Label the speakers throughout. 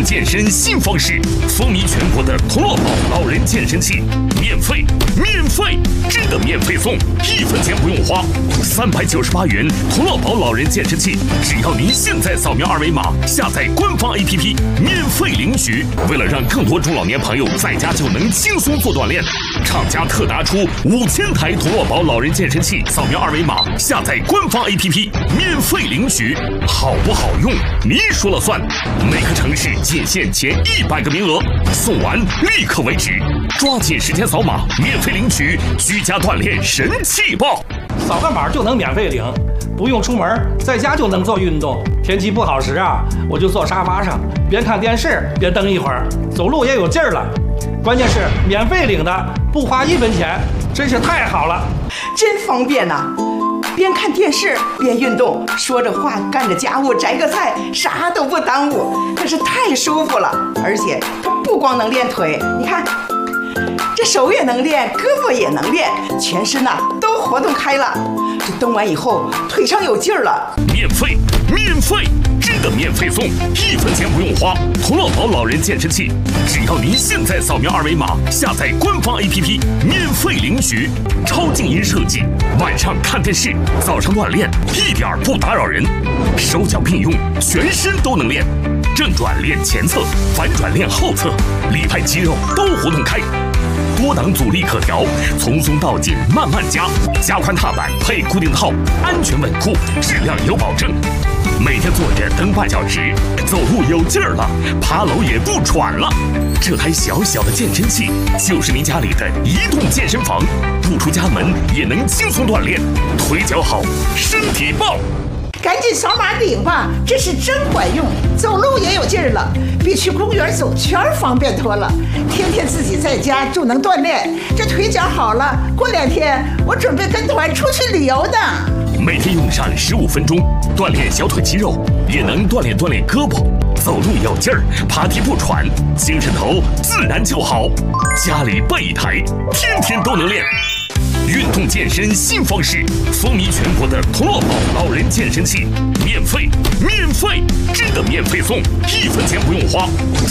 Speaker 1: 动健身新方式，风靡全国的同乐宝老人健身器，免费，真的免费送，1分钱不用花，398元同乐宝老人健身器，只要您现在扫描2维码，下载官方 APP， 免费领取。为了让更多中老年朋友在家就能轻松做锻炼，厂家特拿出5000台同乐宝老人健身器，扫描2维码，下载官方 APP， 免费领取。好不好用，你说了算。每个城市仅限前100个名额，送完立刻为止，抓紧时间扫码，免费领取居家锻炼神器报。
Speaker 2: 扫个码就能免费领，不用出门，在家就能做运动。天气不好时啊，我就坐沙发上，边看电视边蹬一会儿，走路也有劲儿了。关键是免费领的，不花1分钱，真是太好了，
Speaker 3: 真方便呐！边看电视边运动，说着话干着家务摘个菜，啥都不耽误，可是太舒服了。而且它不光能练腿，你看这手也能练，胳膊也能练，全身呐都活动开了。这蹬完以后腿上有劲儿了。
Speaker 1: 免费，真的免费送，1分钱不用花。同乐宝老人健身器，只要您现在扫描2维码，下载官方 APP， 免费领取。超静音设计，晚上看电视，早上锻炼，一点不打扰人。手脚并用，全身都能练。正转练前侧，反转练后侧，里派肌肉都活动开。多档阻力可调，从松到紧慢慢加，加宽踏板配固定套，安全稳固，质量有保证。每天坐着蹬半小时，走路有劲儿了，爬楼也不喘了。这台小小的健身器就是您家里的移动健身房，不出家门也能轻松锻炼，腿脚好，身体棒。
Speaker 3: 赶紧扫码领吧，这是真管用，走路也有劲儿了，比去公园走圈方便多了。天天自己在家就能锻炼，这腿脚好了，过2天我准备跟团出去旅游呢。
Speaker 1: 每天用上15分钟，锻炼小腿肌肉，也能锻炼胳膊，走路有劲儿，爬地不喘，精神头自然就好。家里备一台，天天都能练。运动健身新方式，风靡全国的同乐宝老人健身器，免费，真的免费送，1分钱不用花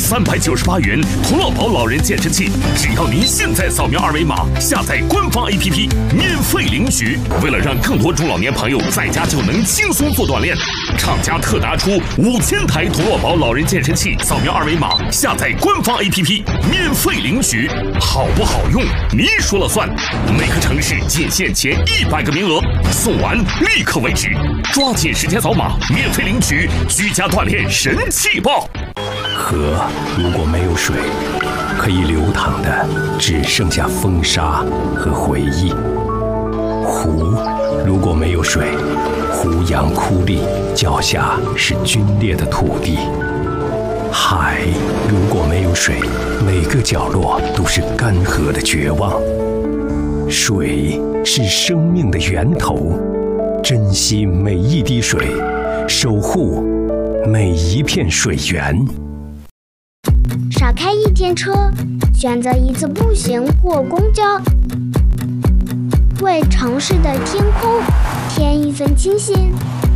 Speaker 1: ，398元同乐宝老人健身器，只要您现在扫描2维码，下载官方 APP， 免费领取。为了让更多中老年朋友在家就能轻松做锻炼，厂家特拿出5000台同乐宝老人健身器，扫描2维码，下载官方 APP， 免费领取。好不好用，你说了算。每个城市仅限前100个名额，送完立刻为止，抓紧时间扫码，免费领取居家锻炼神器报。
Speaker 4: 河如果没有水，可以流淌的只剩下风沙和回忆。湖如果没有水，湖洋枯立，脚下是皲裂的土地。海如果没有水，每个角落都是干涸的绝望。水是生命的源头，珍惜每一滴水，守护每一片水源。
Speaker 5: 少开1天车，选择1次步行或公交，为城市的天空添1份清新。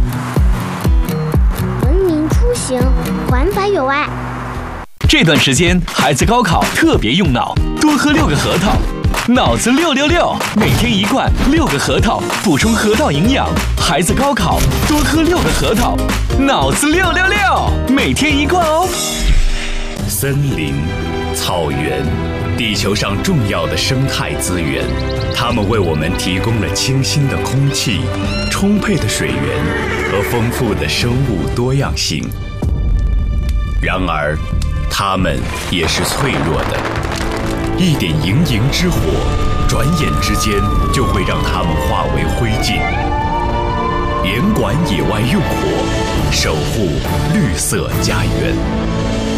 Speaker 5: 文明出行，环保有爱。
Speaker 6: 这段时间孩子高考特别用脑，多喝6个核桃，脑子666，每天1罐6个核桃，补充核桃营养。孩子高考多喝6个核桃，脑子666，每天1罐哦。
Speaker 7: 森林、草原，地球上重要的生态资源，它们为我们提供了清新的空气、充沛的水源和丰富的生物多样性。然而，它们也是脆弱的，一点营之火，转眼之间就会让它们化为灰烬。严管野外用火，守护绿色家园。